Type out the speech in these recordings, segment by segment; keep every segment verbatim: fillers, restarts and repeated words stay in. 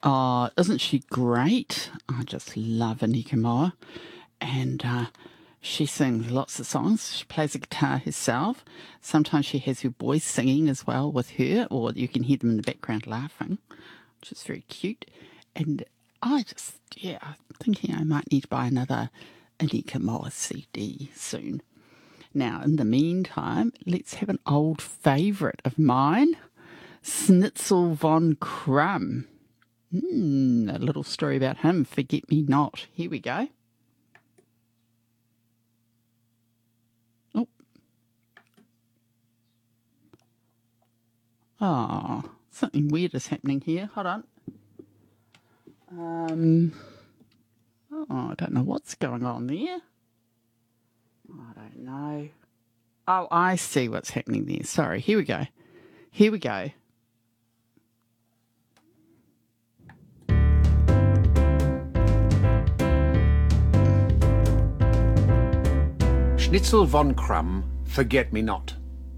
Oh, isn't she great? I just love Anika Moa. And uh, she sings lots of songs. She plays the guitar herself. Sometimes she has her boys singing as well with her, or you can hear them in the background laughing, which is very cute. And I just, yeah, I'm thinking I might need to buy another Anika Moa C D soon. Now, in the meantime, let's have an old favourite of mine, Schnitzel von Krumm. Mm, a little story about him, Forget Me Not. Here we go. Oh. Oh, something weird is happening here. Hold on. Um. Oh, I don't know what's going on there. I don't know. Oh, I see what's happening there. Sorry. Here we go. Here we go. Schnitzel von Krumm, Forget Me Not.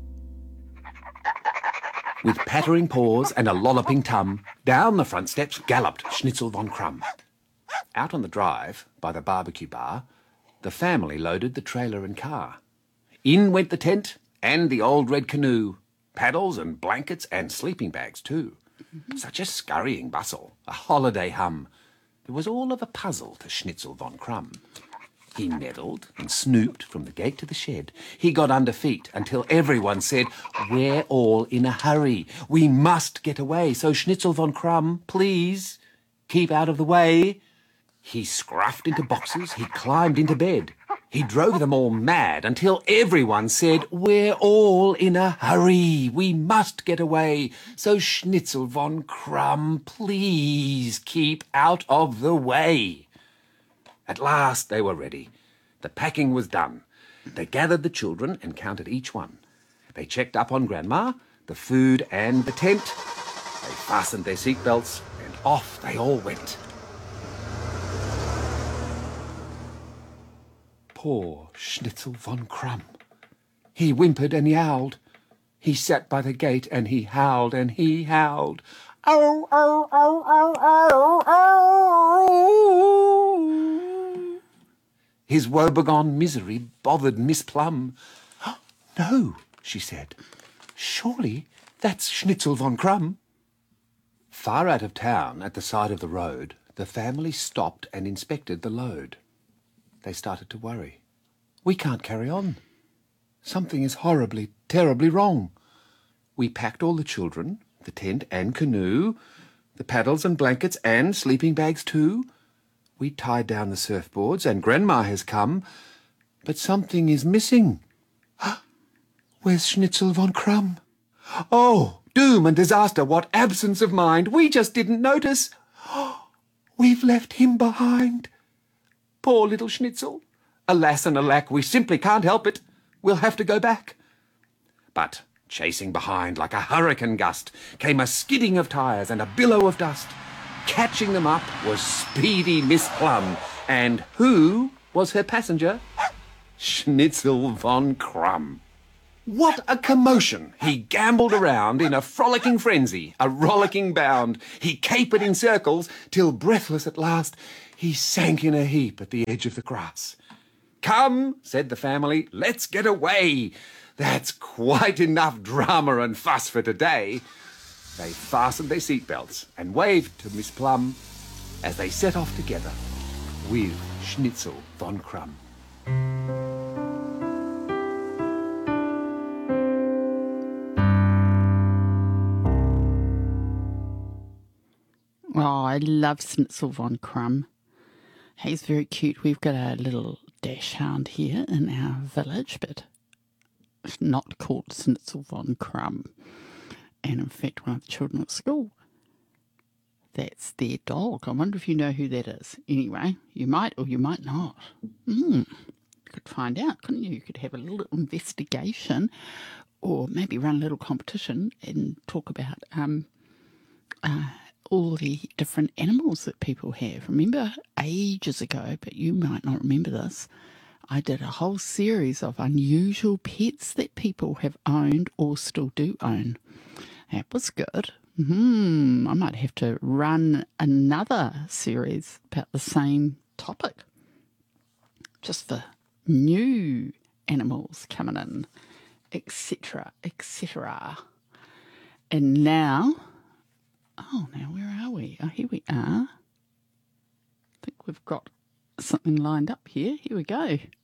With pattering paws and a lolloping tum, down the front steps galloped Schnitzel von Krumm. Out on the drive, by the barbecue bar, the family loaded the trailer and car. In went the tent and the old red canoe, paddles and blankets and sleeping bags too. Mm-hmm. Such a scurrying bustle, a holiday hum. It was all of a puzzle to Schnitzel von Krumm. He meddled and snooped from the gate to the shed. He got under feet until everyone said, "We're all in a hurry. We must get away. So Schnitzel von Krumm, please, keep out of the way." He scruffed into boxes. He climbed into bed. He drove them all mad until everyone said, "We're all in a hurry. We must get away. So Schnitzel von Krumm, please keep out of the way." At last they were ready. The packing was done. They gathered the children and counted each one. They checked up on Grandma, the food and the tent. They fastened their seatbelts and off they all went. Poor Schnitzel von Krumm. He whimpered and he howled. He sat by the gate and he howled and he howled. "Oh, oh, oh, oh, oh, oh." His woebegone misery bothered Miss Plum. "No," she said. "Surely that's Schnitzel von Krumm." Far out of town, at the side of the road, the family stopped and inspected the load. They started to worry. "We can't carry on. Something is horribly, terribly wrong." We packed all the children, the tent and canoe, the paddles and blankets and sleeping bags too. We tied down the surfboards and Grandma has come, but something is missing. Where's Schnitzel von Krumm? Oh, doom and disaster, what absence of mind. We just didn't notice. We've left him behind. Poor little Schnitzel. Alas and alack, we simply can't help it. We'll have to go back. But chasing behind like a hurricane gust came a skidding of tyres and a billow of dust. Catching them up was speedy Miss Plum. And who was her passenger? Schnitzel von Krumm. What a commotion! He gambolled around in a frolicking frenzy, a rollicking bound. He capered in circles till, breathless at last, he sank in a heap at the edge of the grass. "Come," said the family, "let's get away. That's quite enough drama and fuss for today." They fastened their seatbelts and waved to Miss Plum as they set off together with Schnitzel von Krumm. Oh, I love Schnitzel von Krumm. He's very cute. We've got a little dachshund here in our village, but it's not called Schnitzel von Krumm. And in fact, one of the children at school, that's their dog. I wonder if you know who that is. Anyway, you might or you might not. Mm, you could find out, couldn't you? You could have a little investigation or maybe run a little competition and talk about um, uh, all the different animals that people have. Remember ages ago, but you might not remember this, I did a whole series of unusual pets that people have owned or still do own. That was good. Hmm, I might have to run another series about the same topic, just for new animals coming in, et cetera, et cetera. And now, oh, now where are we? Oh, here we are. I think we've got something lined up here. Here we go.